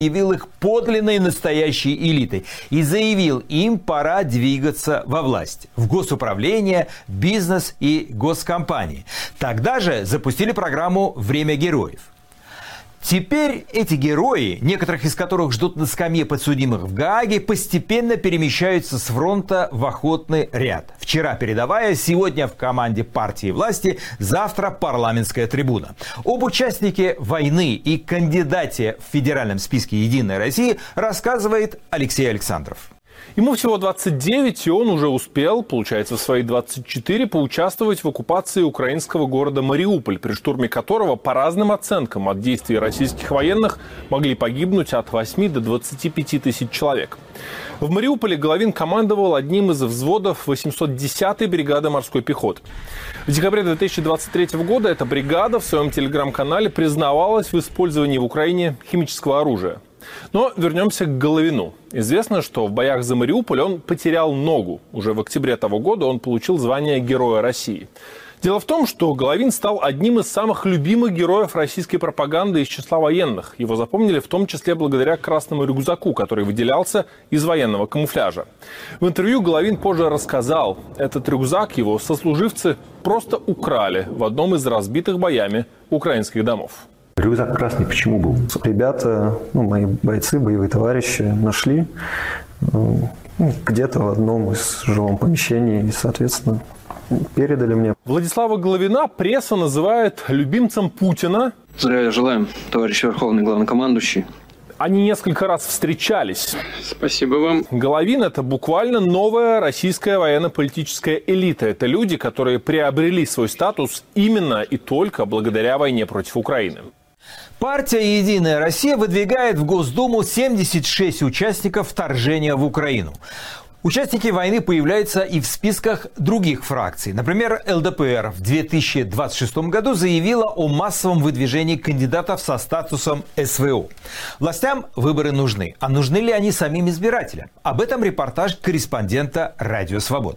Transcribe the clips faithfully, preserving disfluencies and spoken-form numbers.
объявил их подлинной настоящей элитой и заявил, им пора двигаться во власть, в госуправление, бизнес и госкомпании. Тогда же запустили программу «Время героев». Теперь эти герои, некоторых из которых ждут на скамье подсудимых в Гааге, постепенно перемещаются с фронта в охотный ряд. Вчера передовая, сегодня в команде партии власти, завтра парламентская трибуна. Об участнике войны и кандидате в федеральном списке «Единой России» рассказывает Алексей Александров. Ему всего двадцать девять, и он уже успел, получается, в свои двадцать четыре, поучаствовать в оккупации украинского города Мариуполь, при штурме которого, по разным оценкам от действий российских военных, могли погибнуть от восьми до двадцати пяти тысяч человек. В Мариуполе Головин командовал одним из взводов восемьсот десятой бригады морской пехоты. В декабре две тысячи двадцать третьего года эта бригада в своем телеграм-канале признавалась в использовании в Украине химического оружия. Но вернемся к Головину. Известно, что в боях за Мариуполь он потерял ногу. Уже в октябре того года он получил звание Героя России. Дело в том, что Головин стал одним из самых любимых героев российской пропаганды из числа военных. Его запомнили в том числе благодаря красному рюкзаку, который выделялся из военного камуфляжа. В интервью Головин позже рассказал, этот рюкзак его сослуживцы просто украли в одном из разбитых боями украинских домов. Рюкзак красный почему был? Ребята, ну, мои бойцы, боевые товарищи нашли ну, где-то в одном из жилом помещений и, соответственно, передали мне. Владислава Головина пресса называет любимцем Путина. Здравия желаем, товарищ Верховный Главнокомандующий. Они несколько раз встречались. Спасибо вам. Головин – это буквально новая российская военно-политическая элита. Это люди, которые приобрели свой статус именно и только благодаря войне против Украины. Партия «Единая Россия» выдвигает в Госдуму семьдесят шесть участников вторжения в Украину. Участники войны появляются и в списках других фракций. Например, эл дэ пэ эр в две тысячи двадцать шестом году заявила о массовом выдвижении кандидатов со статусом эс вэ о. Властям выборы нужны. А нужны ли они самим избирателям? Об этом репортаж корреспондента «Радио Свобода».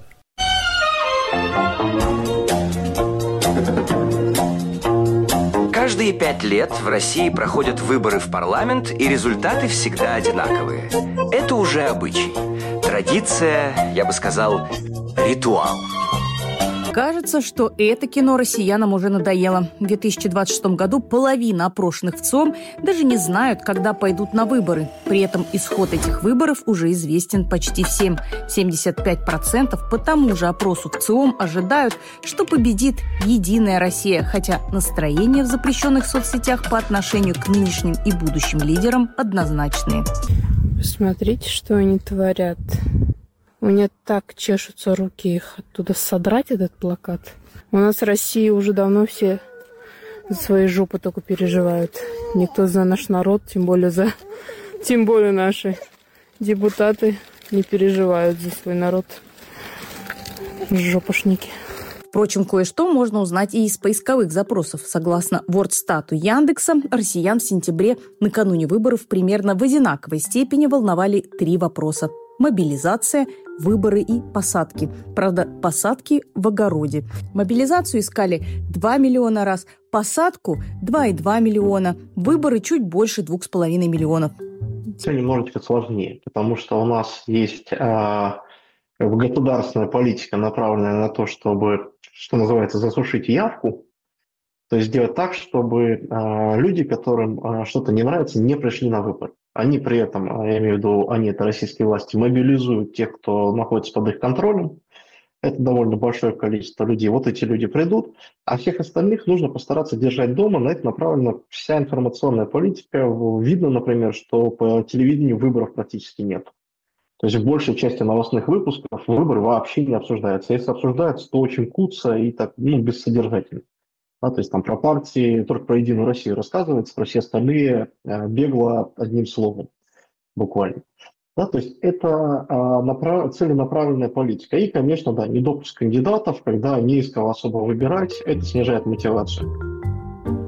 Каждые пять лет в России проходят выборы в парламент, и результаты всегда одинаковые. Это уже обычай. Традиция, я бы сказал, ритуал. Кажется, что это кино россиянам уже надоело. В две тысячи двадцать шестом году половина опрошенных в ЦИОМ даже не знают, когда пойдут на выборы. При этом исход этих выборов уже известен почти всем. семьдесят пять процентов по тому же опросу в ЦИОМ ожидают, что победит «Единая Россия», хотя настроения в запрещенных соцсетях по отношению к нынешним и будущим лидерам однозначные. Посмотрите, что они творят. У меня так чешутся руки их оттуда содрать, этот плакат. У нас в России уже давно все за свои жопы только переживают. Никто за наш народ, тем более за... Тем более наши депутаты не переживают за свой народ. Жопошники. Впрочем, кое-что можно узнать и из поисковых запросов. Согласно Вордстату Яндекса, россиян в сентябре накануне выборов примерно в одинаковой степени волновали три вопроса. Мобилизация, выборы и посадки. Правда, посадки в огороде. Мобилизацию искали два миллиона раз, посадку – два и два миллиона, выборы чуть больше двух с половиной миллионов. Все немножечко сложнее, потому что у нас есть а, государственная политика, направленная на то, чтобы, что называется, засушить явку, то есть сделать так, чтобы а, люди, которым а, что-то не нравится, не пришли на выборы. Они при этом, я имею в виду, они, это российские власти, мобилизуют тех, кто находится под их контролем. Это довольно большое количество людей. Вот эти люди придут, а всех остальных нужно постараться держать дома. На это направлена вся информационная политика. Видно, например, что по телевидению выборов практически нет. То есть в большей части новостных выпусков выборы вообще не обсуждаются. Если обсуждаются, то очень куца и так, ну, бессодержательно. Да, то есть там про партии, только про «Единую Россию» рассказывается, про все остальные э, бегло одним словом, буквально. Да, то есть это э, направ... целенаправленная политика. И, конечно, да, недопуск кандидатов, когда не из кого особо выбирать, это снижает мотивацию.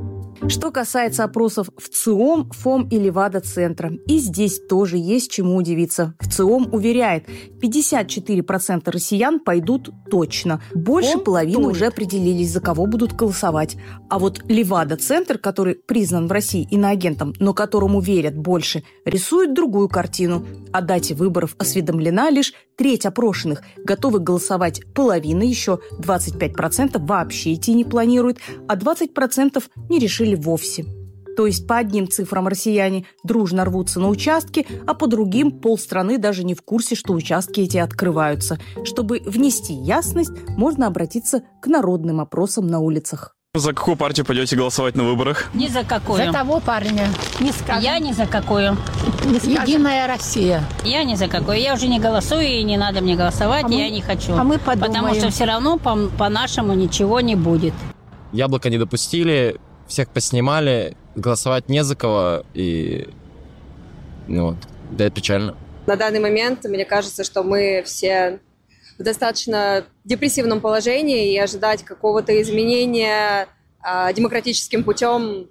Что касается опросов в ЦИОМ, ФОМ и Левада-центра, и здесь тоже есть чему удивиться. В ЦИОМ уверяет, пятьдесят четыре процента россиян пойдут точно. Больше ФОМ половины тонет. Уже определились, за кого будут голосовать. А вот Левада-центр, который признан в России иноагентом, но которому верят больше, рисует другую картину. О дате выборов осведомлена лишь треть опрошенных. Готовы голосовать половина, еще двадцать пять процентов вообще идти не планируют, а двадцать процентов не решили вовсе. То есть по одним цифрам россияне дружно рвутся на участки, а по другим полстраны даже не в курсе, что участки эти открываются. Чтобы внести ясность, можно обратиться к народным опросам на улицах. За какую партию пойдете голосовать на выборах? Ни за какую. За того парня. Не скажем. Я ни за какую. Не Единая Россия. Я ни за какую. Я уже не голосую, и не надо мне голосовать, а я мы, не хочу. А мы подумаем. Потому что все равно по, по-нашему ничего не будет. Яблоко не допустили, всех поснимали, голосовать не за кого, и ну, вот, да, это печально. На данный момент, мне кажется, что мы все в достаточно депрессивном положении, и ожидать какого-то изменения а, демократическим путем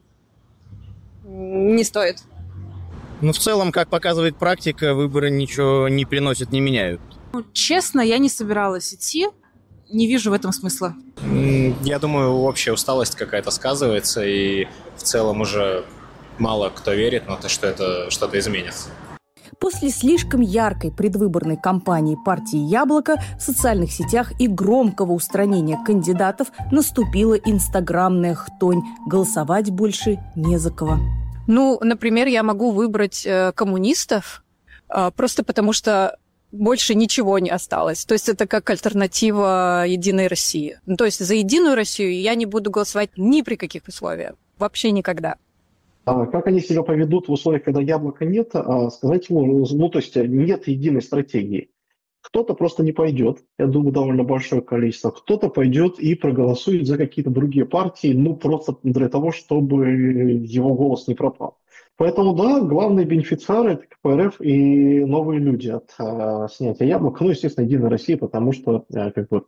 не стоит. Ну, в целом, как показывает практика, выборы ничего не приносят, не меняют. Честно, я не собиралась идти. Не вижу в этом смысла. Я думаю, общая усталость какая-то сказывается, и в целом уже мало кто верит на то, что это что-то изменится. После слишком яркой предвыборной кампании партии «Яблоко» в социальных сетях и громкого устранения кандидатов наступила инстаграмная хтонь. Голосовать больше не за кого. Ну, например, я могу выбрать э, коммунистов, э, просто потому что больше ничего не осталось. То есть это как альтернатива «Единой России». Ну, то есть за «Единую Россию» я не буду голосовать ни при каких условиях. Вообще никогда. Как они себя поведут в условиях, когда яблока нет, сказать сложно. Ну, то есть нет единой стратегии. Кто-то просто не пойдет, я думаю, довольно большое количество. Кто-то пойдет и проголосует за какие-то другие партии, ну, просто для того, чтобы его голос не пропал. Поэтому, да, главные бенефициары – это КПРФ и новые люди от а, снятия яблока. Ну, естественно, Единая Россия, потому что а, как бы,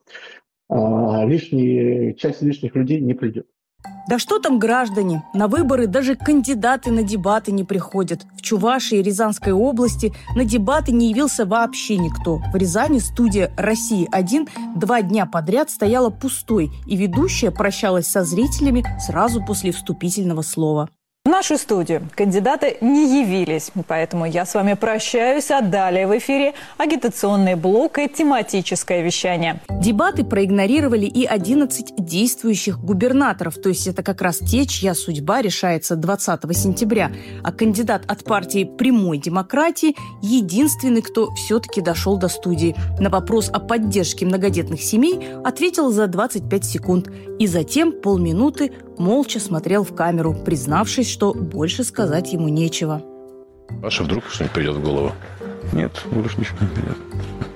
а, лишние, часть лишних людей не придет. Да что там граждане? На выборы даже кандидаты на дебаты не приходят. В Чувашии и Рязанской области на дебаты не явился вообще никто. В Рязани студия «Россия-один» два дня подряд стояла пустой, и ведущая прощалась со зрителями сразу после вступительного слова. В нашу студию кандидаты не явились, поэтому я с вами прощаюсь, а далее в эфире агитационный блок и тематическое вещание. Дебаты проигнорировали и одиннадцать действующих губернаторов, то есть это как раз те, чья судьба решается двадцатого сентября. А кандидат от партии «Прямой демократии» единственный, кто все-таки дошел до студии. На вопрос о поддержке многодетных семей ответил за двадцать пять секунд и затем полминуты молча смотрел в камеру, признавшись, что больше сказать ему нечего. Ваше вдруг что-нибудь придет в голову? Нет, больше ничего не придет.